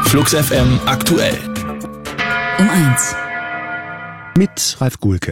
Flux FM aktuell. Um 1. Mit Ralf Gulke.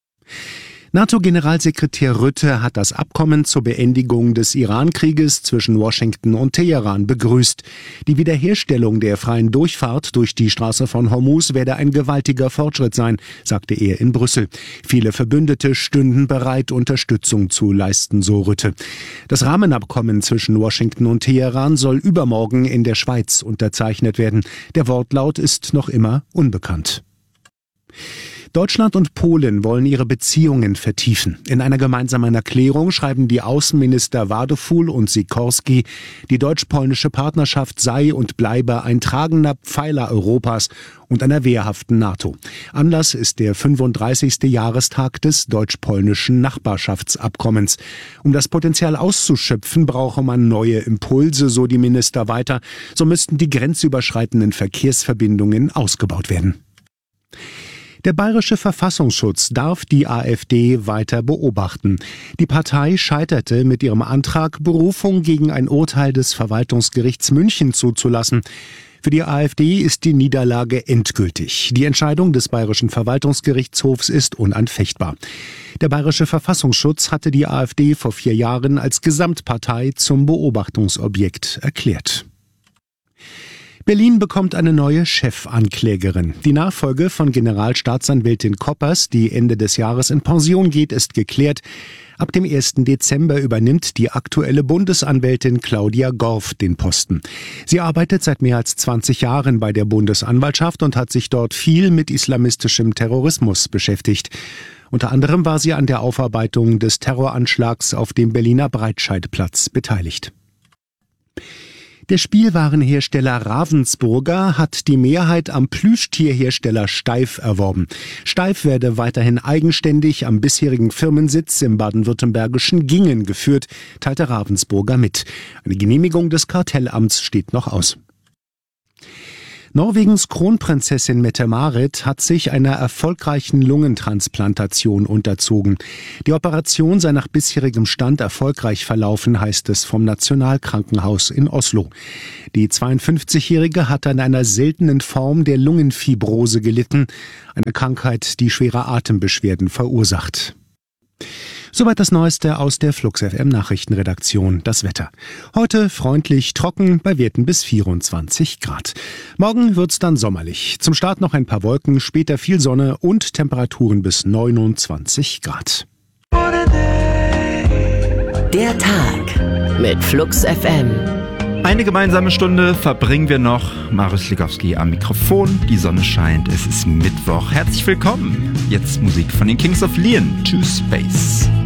NATO-Generalsekretär Rutte hat das Abkommen zur Beendigung des Iran-Krieges zwischen Washington und Teheran begrüßt. Die Wiederherstellung der freien Durchfahrt durch die Straße von Hormuz werde ein gewaltiger Fortschritt sein, sagte er in Brüssel. Viele Verbündete stünden bereit, Unterstützung zu leisten, so Rutte. Das Rahmenabkommen zwischen Washington und Teheran soll übermorgen in der Schweiz unterzeichnet werden. Der Wortlaut ist noch immer unbekannt. Deutschland und Polen wollen ihre Beziehungen vertiefen. In einer gemeinsamen Erklärung schreiben die Außenminister Wadeful und Sikorski, die deutsch-polnische Partnerschaft sei und bleibe ein tragender Pfeiler Europas und einer wehrhaften NATO. Anlass ist der 35. Jahrestag des deutsch-polnischen Nachbarschaftsabkommens. Um das Potenzial auszuschöpfen, brauche man neue Impulse, so die Minister weiter. So müssten die grenzüberschreitenden Verkehrsverbindungen ausgebaut werden. Der Bayerische Verfassungsschutz darf die AfD weiter beobachten. Die Partei scheiterte mit ihrem Antrag, Berufung gegen ein Urteil des Verwaltungsgerichts München zuzulassen. Für die AfD ist die Niederlage endgültig. Die Entscheidung des Bayerischen Verwaltungsgerichtshofs ist unanfechtbar. Der Bayerische Verfassungsschutz hatte die AfD vor 4 Jahren als Gesamtpartei zum Beobachtungsobjekt erklärt. Berlin bekommt eine neue Chefanklägerin. Die Nachfolge von Generalstaatsanwältin Koppers, die Ende des Jahres in Pension geht, ist geklärt. Ab dem 1. Dezember übernimmt die aktuelle Bundesanwältin Claudia Gorf den Posten. Sie arbeitet seit mehr als 20 Jahren bei der Bundesanwaltschaft und hat sich dort viel mit islamistischem Terrorismus beschäftigt. Unter anderem war sie an der Aufarbeitung des Terroranschlags auf dem Berliner Breitscheidplatz beteiligt. Der Spielwarenhersteller Ravensburger hat die Mehrheit am Plüschtierhersteller Steiff erworben. Steiff werde weiterhin eigenständig am bisherigen Firmensitz im baden-württembergischen Gingen geführt, teilte Ravensburger mit. Eine Genehmigung des Kartellamts steht noch aus. Norwegens Kronprinzessin Mette-Marit hat sich einer erfolgreichen Lungentransplantation unterzogen. Die Operation sei nach bisherigem Stand erfolgreich verlaufen, heißt es vom Nationalkrankenhaus in Oslo. Die 52-Jährige hat an einer seltenen Form der Lungenfibrose gelitten, eine Krankheit, die schwere Atembeschwerden verursacht. Soweit das Neueste aus der Flux FM Nachrichtenredaktion. Das Wetter. Heute freundlich trocken bei Werten bis 24 Grad. Morgen wird's dann sommerlich. Zum Start noch ein paar Wolken, später viel Sonne und Temperaturen bis 29 Grad. Der Tag mit Flux FM. Eine gemeinsame Stunde verbringen wir noch. Marius Ligowski am Mikrofon. Die Sonne scheint. Es ist Mittwoch. Herzlich willkommen. Jetzt Musik von den Kings of Leon. To Space.